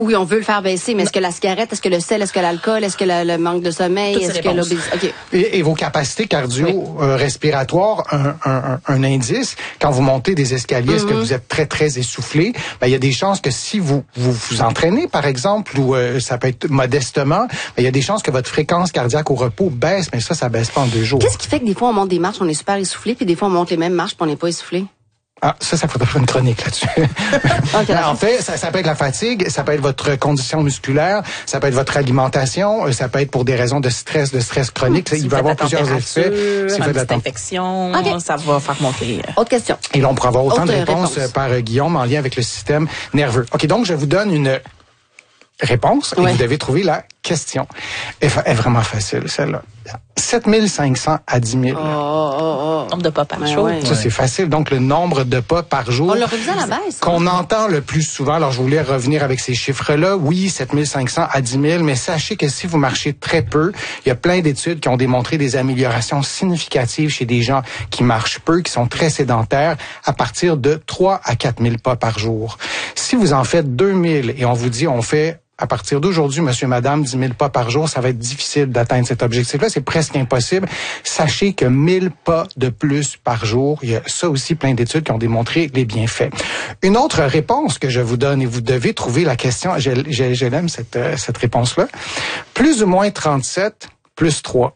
Oui, on veut le faire baisser, mais est-ce que la cigarette, est-ce que le sel, est-ce que l'alcool, est-ce que le manque de sommeil, toutes est-ce que l'obésité? Okay. Et vos capacités cardio-respiratoires, un indice, quand vous montez des escaliers, est-ce que vous êtes très, très essoufflé? Ben, il y a des chances que si vous entraînez, par exemple, ou ça peut être modestement, ben, il y a des chances que votre fréquence cardiaque au repos baisse, mais ça baisse pas en 2 jours. Qu'est-ce qui fait que des fois on monte des marches, on est super essoufflé, puis des fois on monte les mêmes marches, puis on n'est pas essoufflé? Ah, ça faudrait faire une chronique là-dessus. Okay, en fait, ça peut être la fatigue, ça peut être votre condition musculaire, ça peut être votre alimentation, ça peut être pour des raisons de stress chronique. Il va y avoir plusieurs effets. Si vous faites de l'infection, ça va faire monter. Autre question. Et là, on pourra avoir autant de réponses par Guillaume en lien avec le système nerveux. OK, donc je vous donne une réponse et vous devez trouver la question. Elle est vraiment facile, celle-là. 7500 à 10 000. Nombre de pas par jour. Ça, c'est facile. Donc, le nombre de pas par jour. On l'a revu à la baisse. Qu'on entend le plus souvent. Alors, je voulais revenir avec ces chiffres-là. Oui, 7500 à 10 000, mais sachez que si vous marchez très peu, il y a plein d'études qui ont démontré des améliorations significatives chez des gens qui marchent peu, qui sont très sédentaires, à partir de 3 à 4 000 pas par jour. Si vous en faites 2000 et on vous dit, on fait à partir d'aujourd'hui, monsieur, madame, 10 000 pas par jour, ça va être difficile d'atteindre cet objectif-là. C'est presque impossible. Sachez que 1000 pas de plus par jour, il y a ça aussi plein d'études qui ont démontré les bienfaits. Une autre réponse que je vous donne, et vous devez trouver la question, je l'aime cette réponse-là. Plus ou moins 37 plus 3.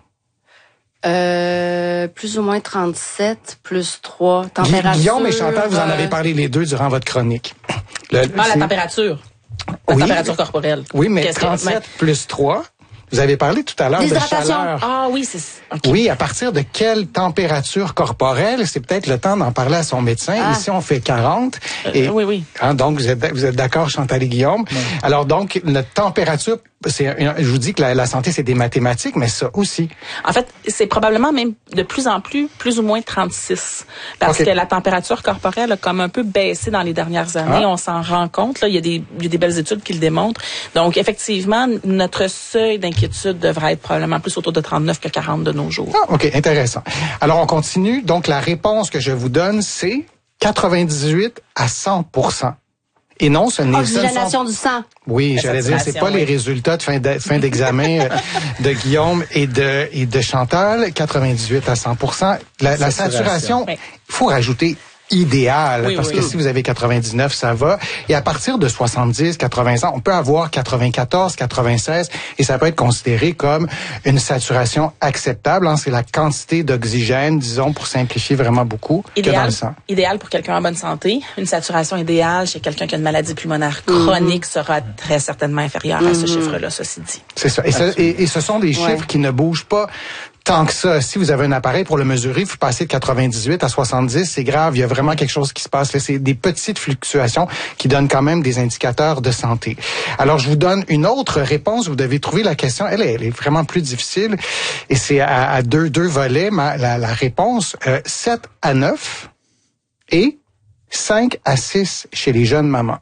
Plus ou moins 37 plus 3. Température. Guillaume et Chantal, vous en avez parlé les deux durant votre chronique. La température. La température corporelle. Oui, mais 37 plus 3. Vous avez parlé tout à l'heure de chaleur. Ah oui, c'est okay. Oui, à partir de quelle température corporelle? C'est peut-être le temps d'en parler à son médecin. Ici, on fait 40. Oui. Hein, donc, vous êtes d'accord, Chantal et Guillaume? Oui. Alors, donc, notre température, je vous dis que la santé, c'est des mathématiques, mais ça aussi. En fait, c'est probablement même de plus en plus ou moins 36. Parce que la température corporelle a comme un peu baissé dans les dernières années. On s'en rend compte. Là, il y a des belles études qui le démontrent. Donc, effectivement, notre seuil d'inquiétude devrait être probablement plus autour de 39 que 40 de nos jours. Ah, OK, intéressant. Alors, on continue. Donc, la réponse que je vous donne, c'est 98 à 100%. Et non, ce n'est pas... Oxygénation du sang. Oui, j'allais dire, c'est pas les résultats de fin d'examen de Guillaume et de Chantal. 98 à 100%. La saturation, il faut rajouter idéal, parce que si vous avez 99, ça va. Et à partir de 70, 80 ans, on peut avoir 94, 96, et ça peut être considéré comme une saturation acceptable. Hein. C'est la quantité d'oxygène, disons, pour simplifier vraiment beaucoup, que dans le sang. Idéal pour quelqu'un en bonne santé. Une saturation idéale chez quelqu'un qui a une maladie pulmonaire chronique sera très certainement inférieure à ce chiffre-là, ceci dit. C'est ça. Et ce sont des chiffres qui ne bougent pas tant que ça. Si vous avez un appareil pour le mesurer, vous passez de 98 à 70, c'est grave. Il y a vraiment quelque chose qui se passe. Là, c'est des petites fluctuations qui donnent quand même des indicateurs de santé. Alors, je vous donne une autre réponse. Vous devez trouver la question. Elle est vraiment plus difficile. Et c'est à deux volets. La réponse, 7 à 9 et 5 à 6 chez les jeunes mamans.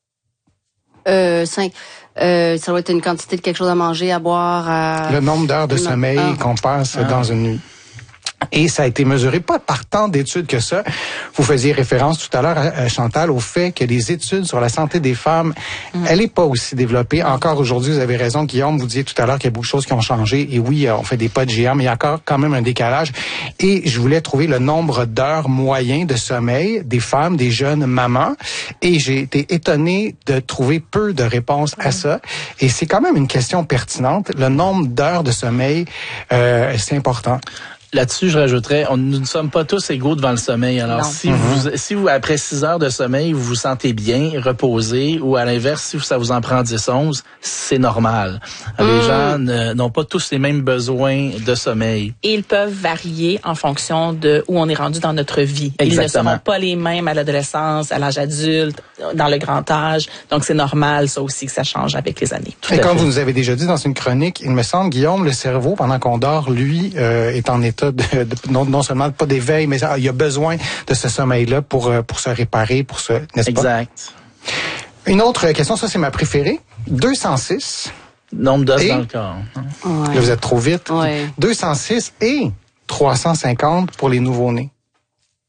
5. Ça doit être une quantité de quelque chose à manger, à boire. Le nombre d'heures de sommeil qu'on passe dans une nuit. Et ça a été mesuré, pas par tant d'études que ça. Vous faisiez référence tout à l'heure, Chantal, au fait que les études sur la santé des femmes, elle est pas aussi développée. Encore aujourd'hui, vous avez raison, Guillaume, vous disiez tout à l'heure qu'il y a beaucoup de choses qui ont changé. Et oui, on fait des pas de géant, mais il y a encore quand même un décalage. Et je voulais trouver le nombre d'heures moyen de sommeil des femmes, des jeunes mamans. Et j'ai été étonné de trouver peu de réponses à ça. Et c'est quand même une question pertinente. Le nombre d'heures de sommeil, c'est important. Là-dessus, je rajouterais, nous ne sommes pas tous égaux devant le sommeil. Alors, si vous, après 6 heures de sommeil, vous vous sentez bien, reposé, ou à l'inverse, si ça vous en prend 10, 11, c'est normal. Les gens n'ont pas tous les mêmes besoins de sommeil. Et ils peuvent varier en fonction de où on est rendu dans notre vie. Exactement. Ils ne seront pas les mêmes à l'adolescence, à l'âge adulte, dans le grand âge. Donc, c'est normal, ça aussi, que ça change avec les années. Et comme vous nous avez déjà dit dans une chronique, il me semble, Guillaume, le cerveau, pendant qu'on dort, lui, est en état non seulement pas d'éveil, mais il y a besoin de ce sommeil-là pour se réparer, n'est-ce pas? Exact. Une autre question, ça c'est ma préférée. 206. Nombre d'os dans le corps. Ouais. Là, vous êtes trop vite. Ouais. 206 et 350 pour les nouveau-nés.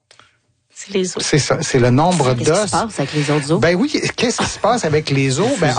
C'est les os. C'est ça, c'est le nombre d'os. Qu'est-ce qui se passe avec les autres os? Ben oui, qu'est-ce qui se passe avec les os? Ben